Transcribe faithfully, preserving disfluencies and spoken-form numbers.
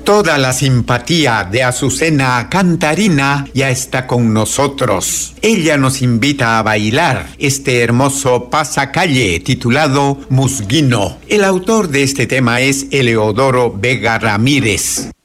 toda la simpatía de Azucena Cantarina ya está con nosotros. Ella nos invita a bailar este hermoso pasacalle titulado Musguino. El autor de este tema es Eleodoro Vega Ramírez.